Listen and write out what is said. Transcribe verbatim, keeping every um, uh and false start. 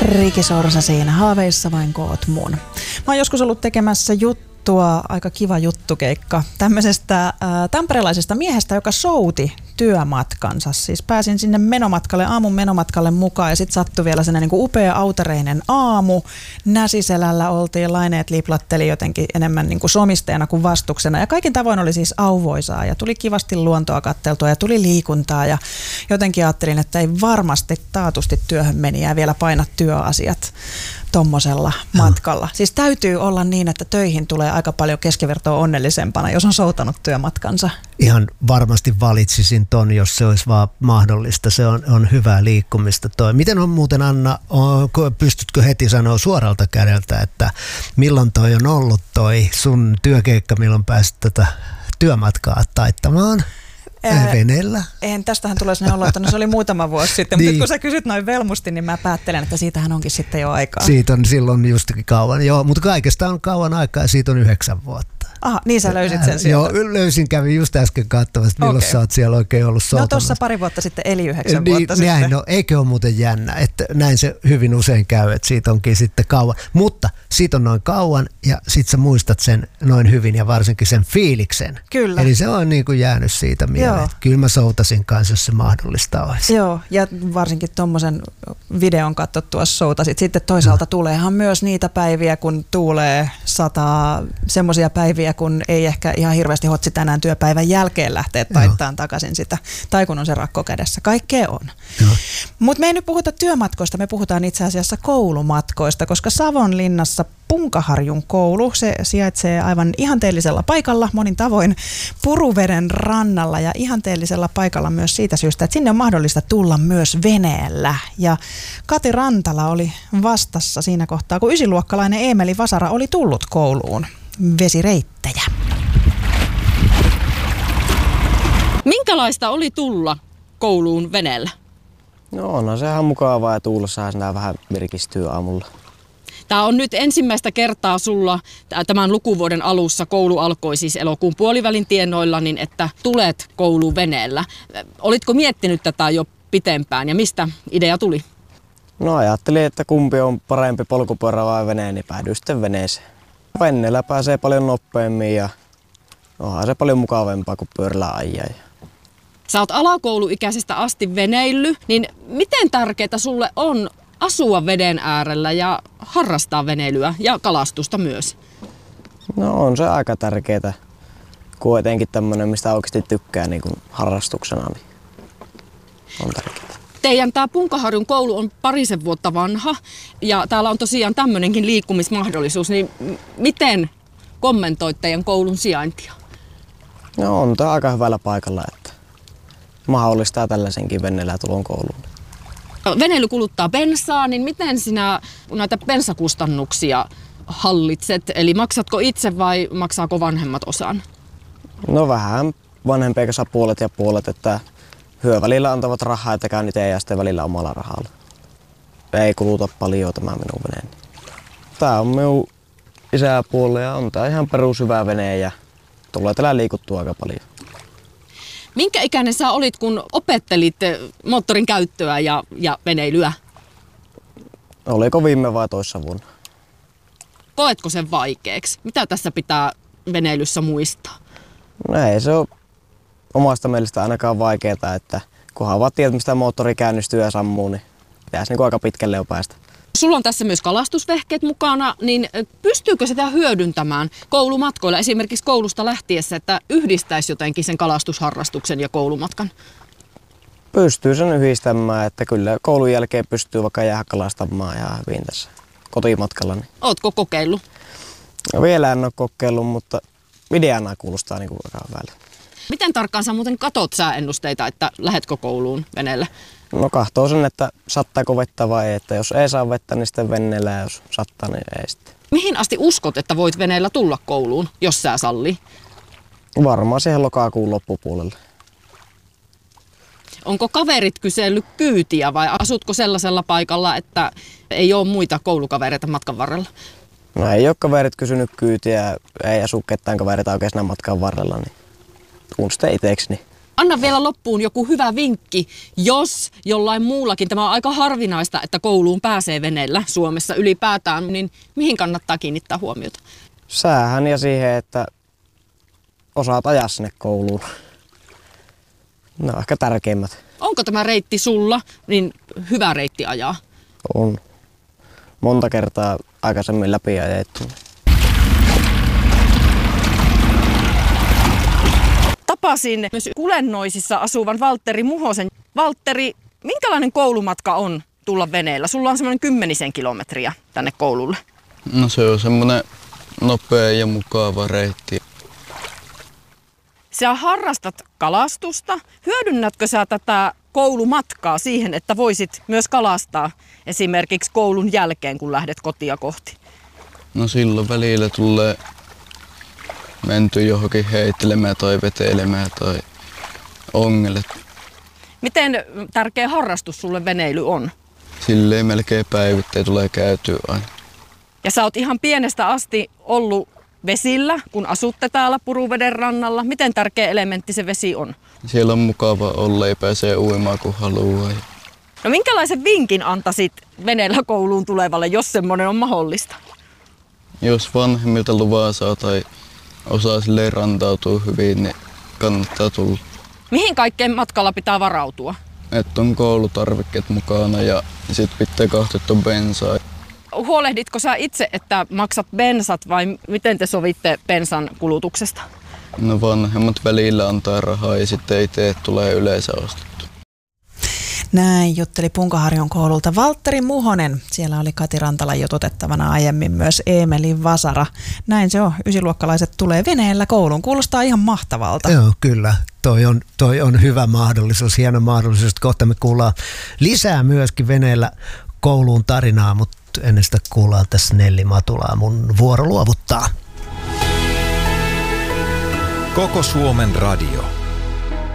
Riki Sorsa siinä, haaveissa vain koot mun. Mä oon joskus ollut tekemässä juttua, aika kiva juttukeikka, tämmöisestä ää, tamperelaisesta miehestä, joka souti työmatkansa. Siis pääsin sinne menomatkalle, aamun menomatkalle mukaan ja sitten sattui vielä sellainen niin kuin upea autareinen aamu. Näsiselällä oltiin, laineet liplatteli jotenkin enemmän niin kuin somisteena kuin vastuksena. Ja kaikin tavoin oli siis auvoisaa ja tuli kivasti luontoa katteltua ja tuli liikuntaa. Ja jotenkin ajattelin, että ei varmasti taatusti työhön meni ja vielä paina työasiat tommosella matkalla. Siis täytyy olla niin, että töihin tulee aika paljon keskivertoa onnellisempana, jos on soutanut työmatkansa. Ihan varmasti valitsisin ton, jos se olisi vaan mahdollista. Se on, on hyvää liikkumista toi. Miten on muuten, Anna, on, pystytkö heti sanoa suoralta kädeltä, että milloin toi on ollut toi sun työkeikka, milloin pääsit tätä työmatkaa taittamaan? Veneellä? En, tästähän tulee sellainen olo, että no se oli muutama vuosi sitten, niin. Mutta kun sä kysyt noin velmusti, niin mä päättelen, että siitähän onkin sitten jo aikaa. Siitä on silloin justikin kauan, joo, mutta kaikesta on kauan aikaa ja siitä on yhdeksän vuotta. Aha, niin sä löysit sen sieltä. Joo, löysin, kävin just äsken katsomassa, milloin okay. Sä oot siellä oikein ollut soutamassa. No tuossa pari vuotta sitten, eli yhdeksän niin, vuotta näin, sitten. No eikö ole muuten jännä, että näin se hyvin usein käy, että siitä onkin sitten kauan. Mutta siitä on noin kauan ja sit sä muistat sen noin hyvin ja varsinkin sen fiiliksen. Kyllä. Eli se on niin kuin jäänyt siitä mieleen, että kyllä mä soutasin kanssa, jos se mahdollista olisi. Joo, ja varsinkin tommosen videon katsottua soutasit. Sitten toisaalta no. Tuleehan myös niitä päiviä, kun tuulee sataa, semmoisia päiviä, kun ei ehkä ihan hirveästi hotsi tänään työpäivän jälkeen lähteä taittaan takaisin sitä, tai kun on se rakko kädessä. Kaikkea on. Mutta me ei nyt puhuta työmatkoista, me puhutaan itse asiassa koulumatkoista, koska Savonlinnassa Punkaharjun koulu, se sijaitsee aivan ihanteellisella paikalla, monin tavoin Puruveden rannalla ja ihanteellisella paikalla myös siitä syystä, että sinne on mahdollista tulla myös veneellä. Ja Kati Rantala oli vastassa siinä kohtaa, kun ysiluokkalainen Eemeli Vasara oli tullut kouluun. Vesireittejä. Minkälaista oli tulla kouluun veneellä? No onhan sehän mukavaa ja tuulossahan sitä vähän virkistyy aamulla. Tämä on nyt ensimmäistä kertaa sulla tämän lukuvuoden alussa, koulu alkoi siis elokuun puolivälin tienoilla, niin että tulet kouluun veneellä. Olitko miettinyt tätä jo pitempään ja mistä idea tuli? No ajattelin, että kumpi on parempi, polkupyörä vai vene, niin päädyin sitten veneeseen. Veneellä pääsee paljon nopeammin ja onhan se paljon mukavampaa kuin pyörällä ajaa. Sä oot alakouluikäisestä asti veneilly, niin miten tärkeää sulle on asua veden äärellä ja harrastaa veneilyä ja kalastusta myös? No on se aika tärkeää, kun etenkin tämmöinen, mistä oikeasti tykkää niin kuin harrastuksena, niin on tärkeää. Teidän tämä Punkaharjun koulu on parisen vuotta vanha ja täällä on tosiaan tämmöinenkin liikkumismahdollisuus, niin miten kommentoit teidän koulun sijaintia? No on tämä aika hyvällä paikalla, että mahdollistaa tällaisenkin veneellä tulon kouluun. Veneily kuluttaa bensaa, niin miten sinä näitä bensakustannuksia hallitset? Eli maksatko itse vai maksaako vanhemmat osan? No vähän vanhempia kanssa puolet ja puolet, että hyö välillä antavat rahaa, että käyn itse ja sitten välillä omalla rahalla. Ei kuluta paljon tämä minun veneeni. Tää on minun isäpuoli ja on tää ihan perushyvä vene ja tulee täällä liikuttua aika paljon. Minkä ikäinen sä olit, kun opettelit moottorin käyttöä ja, ja veneilyä? Oliko viime vai toissa vuonna? Koetko sen vaikeaksi? Mitä tässä pitää veneilyssä muistaa? No ei se ole omasta mielestä ainakaan vaikeaa, että kunhan vaan tiedät, mistä moottori käynnistyy ja sammuu, niin pitäisi niin aika pitkälle jo päästä. Sulla on tässä myös kalastusvehkeet mukana, niin pystyykö sitä hyödyntämään koulumatkoilla, esimerkiksi koulusta lähtiessä, että yhdistäisi jotenkin sen kalastusharrastuksen ja koulumatkan? Pystyy sen yhdistämään, että kyllä koulun jälkeen pystyy vaikka jäädä kalastamaan ihan hyvin tässä kotimatkalla. Niin. Ootko kokeillut? No, vielä en ole kokeillut, mutta ideana kuulostaa niin kuin aika hyvältä. Miten tarkkaan sä muuten katot sääennusteita, että lähetkö kouluun veneellä? No kahtoo sen, että sattaako vettä vai ei. Että jos ei saa vettä, niin sitten veneellä ja jos sattaa, niin ei sitten. Mihin asti uskot, että voit veneellä tulla kouluun, jos sää sallii? Varmaan siihen lokakuun loppupuolelle. Onko kaverit kysellyt kyytiä vai asutko sellaisella paikalla, että ei ole muita koulukavereita matkan varrella? No ei ole kaverit kysynyt kyytiä, ei asu ketään kavereita oikein matkan varrella, niin tuun sitten itsekseni. Anna vielä loppuun joku hyvä vinkki, jos jollain muullakin, tämä on aika harvinaista, että kouluun pääsee veneellä Suomessa ylipäätään, niin mihin kannattaa kiinnittää huomiota? Säähän ja siihen, että osaat ajaa sinne kouluun. Ne on ehkä tärkeimmät. Onko tämä reitti sulla niin hyvä reitti ajaa? On. Monta kertaa aikaisemmin läpi ajettu. Tapasin myös Kulennoisissa asuvan Valtteri Muhosen. Valtteri, minkälainen koulumatka on tulla veneellä? Sulla on semmoinen kymmenisen kilometriä tänne koululle. No se on semmoinen nopea ja mukava reitti. Sä harrastat kalastusta. Hyödynnätkö sä tätä koulumatkaa siihen, että voisit myös kalastaa esimerkiksi koulun jälkeen, kun lähdet kotia kohti? No silloin välillä tulee menty johonkin heittelemään tai vetelemään tai ongelle. Miten tärkeä harrastus sulle veneily on? Silleen melkein päivittäin tulee käytyä aina. Ja sä oot ihan pienestä asti ollut vesillä, kun asutte täällä Puruveden rannalla. Miten tärkeä elementti se vesi on? Siellä on mukava olla, ei pääsee uimaan kun haluaa. No minkälaisen vinkin antaisit veneellä kouluun tulevalle, jos semmoinen on mahdollista? Jos vanhemmilta luvaa saa tai osaa silleen rantautua hyvin, niin kannattaa tulla. Mihin kaikkeen matkalla pitää varautua? Että on koulutarvikkeet mukana ja sitten pitää kahtettua bensaa. Huolehditko sä itse, että maksat bensat vai miten te sovitte bensan kulutuksesta? No vanhemmat välillä antaa rahaa ja sitten itse tulee yleensä ostettu. Näin jutteli Punkaharjun koululta Valtteri Muhonen. Siellä oli Kati Rantala jututettavana aiemmin myös Eemeli Vasara. Näin se on. Ysiluokkalaiset tulee veneellä kouluun. Kuulostaa ihan mahtavalta. Joo, kyllä. Toi on, toi on hyvä mahdollisuus, hieno mahdollisuus. Kohta me kuullaan lisää myöskin veneellä kouluun tarinaa, mutta ennen sitä kuullaan tässä Nelli Matulaa. Mun vuoro luovuttaa. Koko Suomen radio.